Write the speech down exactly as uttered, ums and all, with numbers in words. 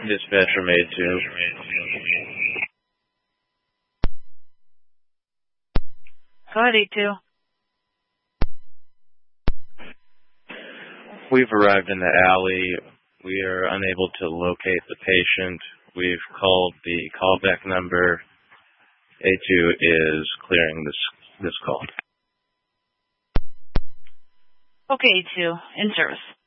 Dispatch from A two. Go ahead, A two. We've arrived in the alley. We are unable to locate the patient. We've called the callback number. A two is clearing this this call. Okay, A two, in service.